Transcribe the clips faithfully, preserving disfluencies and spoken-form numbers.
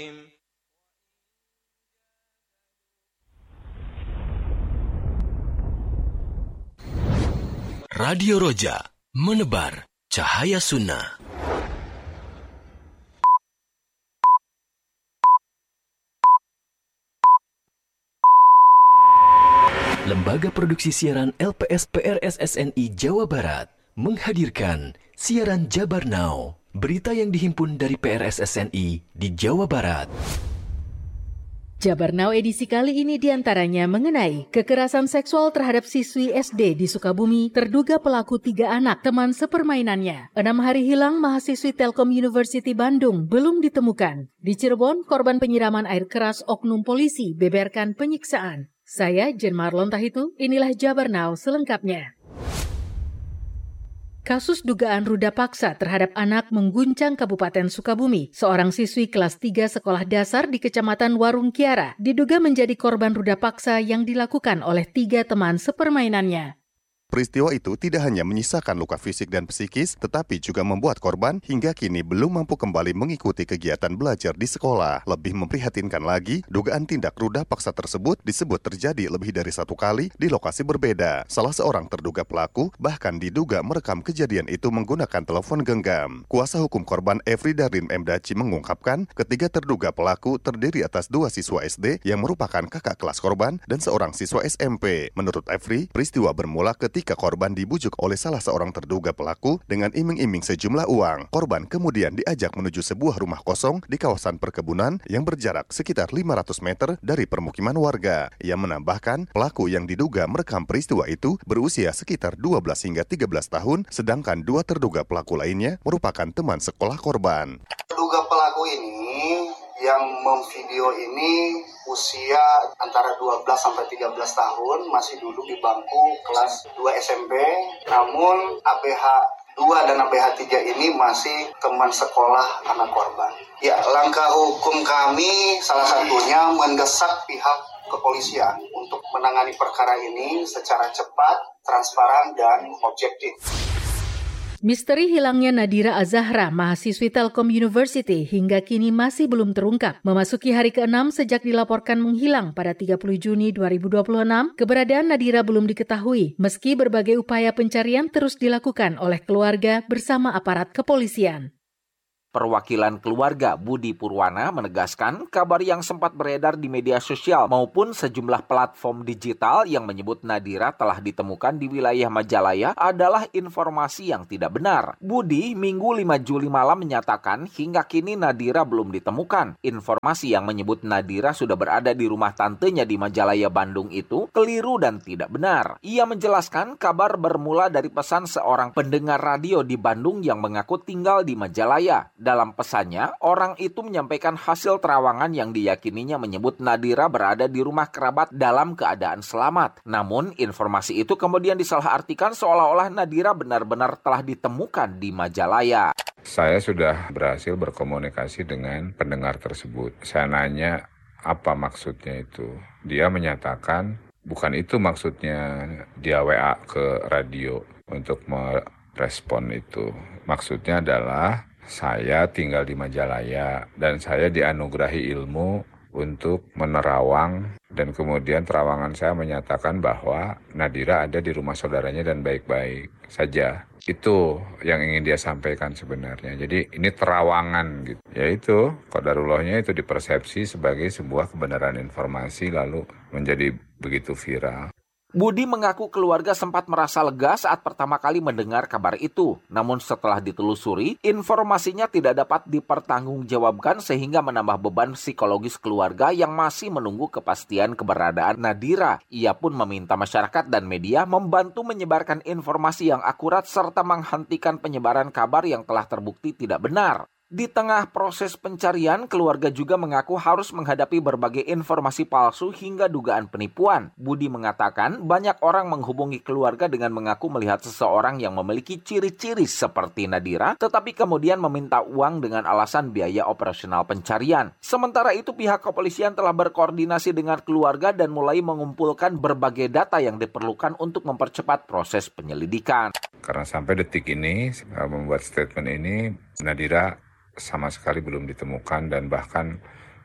Radio Roja, menebar cahaya sunnah. Lembaga Produksi Siaran L P S P R S S N I Jawa Barat menghadirkan siaran Jabar Now, berita yang dihimpun dari P R S S N I di Jawa Barat. Jabar Now edisi kali ini diantaranya mengenai kekerasan seksual terhadap siswi S D di Sukabumi, terduga pelaku tiga anak teman sepermainannya. Enam hari hilang mahasiswi Telkom University Bandung belum ditemukan. Di Cirebon, korban penyiraman air keras oknum polisi beberkan penyiksaan. Saya Jen Marlon Tahitu, inilah Jabar Now selengkapnya. Kasus dugaan ruda paksa terhadap anak mengguncang Kabupaten Sukabumi. Seorang siswi kelas tiga sekolah dasar di Kecamatan Warung Kiara diduga menjadi korban ruda paksa yang dilakukan oleh tiga teman sepermainannya. Peristiwa itu tidak hanya menyisakan luka fisik dan psikis, tetapi juga membuat korban hingga kini belum mampu kembali mengikuti kegiatan belajar di sekolah. Lebih memprihatinkan lagi, dugaan tindak ruda paksa tersebut disebut terjadi lebih dari satu kali di lokasi berbeda. Salah seorang terduga pelaku bahkan diduga merekam kejadian itu menggunakan telepon genggam. Kuasa hukum korban Efri Darin Emdaci mengungkapkan, ketiga terduga pelaku terdiri atas dua siswa S D yang merupakan kakak kelas korban dan seorang siswa S M P. Menurut Efri, peristiwa bermula ketika Ketika korban dibujuk oleh salah seorang terduga pelaku dengan iming-iming sejumlah uang, korban kemudian diajak menuju sebuah rumah kosong di kawasan perkebunan yang berjarak sekitar lima ratus meter dari permukiman warga. Ia menambahkan, pelaku yang diduga merekam peristiwa itu berusia sekitar dua belas hingga tiga belas tahun, sedangkan dua terduga pelaku lainnya merupakan teman sekolah korban. Terduga pelaku ini yang memvideo ini usia antara dua belas sampai tiga belas tahun, masih duduk di bangku kelas dua S M P. Namun A B H dua dan A B H tiga ini masih teman sekolah anak korban. Ya, langkah hukum kami salah satunya mendesak pihak kepolisian untuk menangani perkara ini secara cepat, transparan, dan objektif. Misteri hilangnya Nadira Azahra, mahasiswi Telkom University, hingga kini masih belum terungkap. Memasuki hari keenam sejak dilaporkan menghilang pada tiga puluh Juni dua ribu dua puluh enam, keberadaan Nadira belum diketahui, meski berbagai upaya pencarian terus dilakukan oleh keluarga bersama aparat kepolisian. Perwakilan keluarga Budi Purwana menegaskan kabar yang sempat beredar di media sosial maupun sejumlah platform digital yang menyebut Nadira telah ditemukan di wilayah Majalaya adalah informasi yang tidak benar. Budi Minggu lima Juli malam menyatakan hingga kini Nadira belum ditemukan. Informasi yang menyebut Nadira sudah berada di rumah tantenya di Majalaya, Bandung itu keliru dan tidak benar. Ia menjelaskan kabar bermula dari pesan seorang pendengar radio di Bandung yang mengaku tinggal di Majalaya. Dalam pesannya, orang itu menyampaikan hasil terawangan yang diyakininya menyebut Nadira berada di rumah kerabat dalam keadaan selamat. Namun, informasi itu kemudian disalahartikan seolah-olah Nadira benar-benar telah ditemukan di Majalaya. Saya sudah berhasil berkomunikasi dengan pendengar tersebut. Saya nanya, apa maksudnya itu? Dia menyatakan, bukan itu maksudnya dia W A ke radio untuk merespon itu. Maksudnya adalah, saya tinggal di Majalaya dan saya dianugerahi ilmu untuk menerawang, dan kemudian terawangan saya menyatakan bahwa Nadira ada di rumah saudaranya dan baik-baik saja. Itu yang ingin dia sampaikan sebenarnya. Jadi ini terawangan gitu. Yaitu qadarullahnya itu dipersepsi sebagai sebuah kebenaran informasi lalu menjadi begitu viral. Budi mengaku keluarga sempat merasa lega saat pertama kali mendengar kabar itu. Namun setelah ditelusuri, informasinya tidak dapat dipertanggungjawabkan sehingga menambah beban psikologis keluarga yang masih menunggu kepastian keberadaan Nadira. Ia pun meminta masyarakat dan media membantu menyebarkan informasi yang akurat serta menghentikan penyebaran kabar yang telah terbukti tidak benar. Di tengah proses pencarian, keluarga juga mengaku harus menghadapi berbagai informasi palsu hingga dugaan penipuan. Budi mengatakan banyak orang menghubungi keluarga dengan mengaku melihat seseorang yang memiliki ciri-ciri seperti Nadira, tetapi kemudian meminta uang dengan alasan biaya operasional pencarian. Sementara itu, pihak kepolisian telah berkoordinasi dengan keluarga dan mulai mengumpulkan berbagai data yang diperlukan untuk mempercepat proses penyelidikan. Karena sampai detik ini, membuat statement ini, Nadira sama sekali belum ditemukan dan bahkan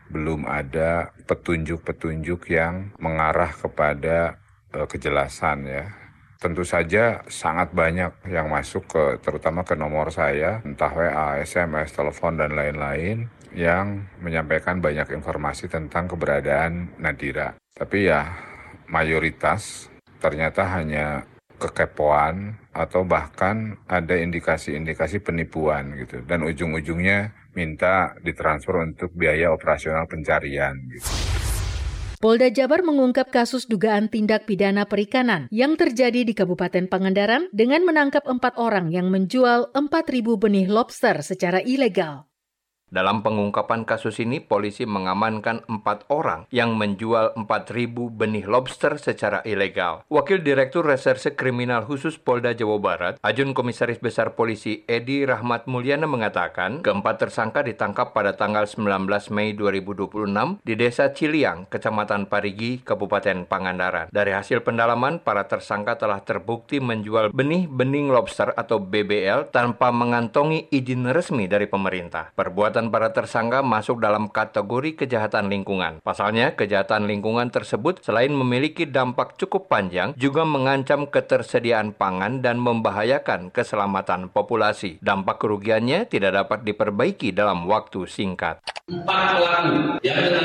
belum ada petunjuk-petunjuk yang mengarah kepada uh, kejelasan ya. Tentu saja sangat banyak yang masuk ke terutama ke nomor saya, entah W A, S M S, telepon dan lain-lain yang menyampaikan banyak informasi tentang keberadaan Nadira. Tapi ya mayoritas ternyata hanya kekepoan atau bahkan ada indikasi-indikasi penipuan gitu, dan ujung-ujungnya minta ditransfer untuk biaya operasional pencarian gitu. Polda Jabar mengungkap kasus dugaan tindak pidana perikanan yang terjadi di Kabupaten Pangandaran dengan menangkap empat orang yang menjual empat ribu benih lobster secara ilegal. Dalam pengungkapan kasus ini, polisi mengamankan empat orang yang menjual empat ribu benih lobster secara ilegal. Wakil Direktur Reserse Kriminal Khusus Polda Jawa Barat, Ajun Komisaris Besar Polisi Edi Rahmat Mulyana mengatakan, keempat tersangka ditangkap pada tanggal sembilan belas Mei dua ribu dua puluh enam di Desa Ciliang, Kecamatan Parigi, Kabupaten Pangandaran. Dari hasil pendalaman, para tersangka telah terbukti menjual benih bening lobster atau B B L tanpa mengantongi izin resmi dari pemerintah. Perbuatan para tersangka masuk dalam kategori kejahatan lingkungan. Pasalnya, kejahatan lingkungan tersebut selain memiliki dampak cukup panjang, juga mengancam ketersediaan pangan dan membahayakan keselamatan populasi. Dampak kerugiannya tidak dapat diperbaiki dalam waktu singkat. Empat pelaku yang dengan